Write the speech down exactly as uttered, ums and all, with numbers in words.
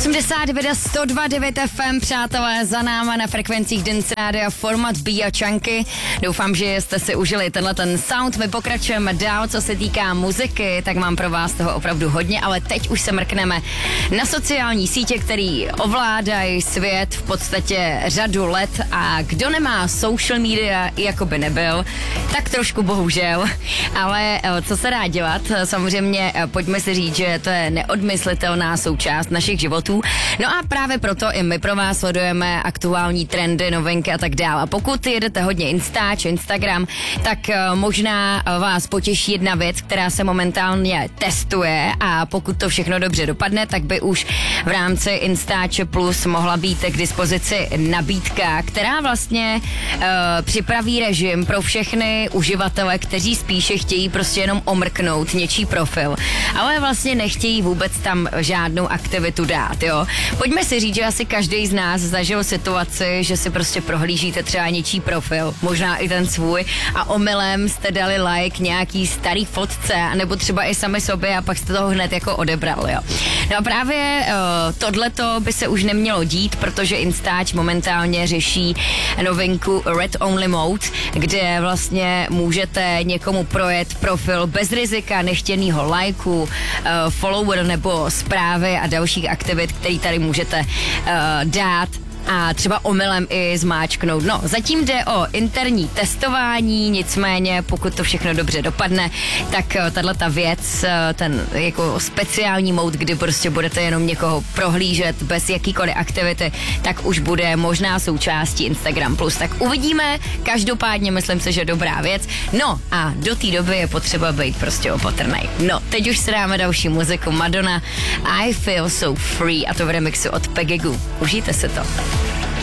osmdesát devět a sto dva devět F M, přátelé, za náma na frekvencích Dance Rádia, format Be a Chunky. Doufám, že jste si užili tenhle ten sound. My pokračujeme dál, co se týká muziky, tak mám pro vás toho opravdu hodně, ale teď už se mrkneme na sociální sítě, který ovládají svět v podstatě řadu let, a kdo nemá social media, jako by nebyl, tak trošku bohužel, ale co se dá dělat, samozřejmě pojďme si říct, že to je neodmyslitelná součást našich životů. No a právě proto i my pro vás sledujeme aktuální trendy, novinky a tak dále. A pokud jedete hodně Instač, Instagram, tak možná vás potěší jedna věc, která se momentálně testuje, a pokud to všechno dobře dopadne, tak by už v rámci Instač Plus mohla být k dispozici nabídka, která vlastně uh, připraví režim pro všechny uživatele, kteří spíše chtějí prostě jenom omrknout něčí profil, ale vlastně nechtějí vůbec tam žádnou aktivitu dát, jo. Pojďme si říct, že asi každý z nás zažil situaci, že si prostě prohlížíte třeba něčí profil, možná i ten svůj, a omylem jste dali like nějaký starý fotce, nebo třeba i sami sobě, a pak jste toho hned jako odebral, jo. No a právě uh, tohleto by se už nemělo dít, protože Instač momentálně řeší novinku Red Only Mode, kde vlastně můžete někomu projet profil bez rizika nechtěného lajku, uh, follower nebo zprávy a dalších aktivit, které tady můžete uh, dát a třeba omylem i zmáčknout. No, zatím jde o interní testování, nicméně pokud to všechno dobře dopadne, tak tato věc, ten jako speciální mode, kdy prostě budete jenom někoho prohlížet bez jakýkoliv aktivity, tak už bude možná součástí Instagram Plus. Tak uvidíme, každopádně myslím si, že dobrá věc. No a do té doby je potřeba být prostě opatrnej. No, teď už si dáme další muziku. Madonna, I Feel So Free, a to v remixu od Peggy Goo. Užijte si to.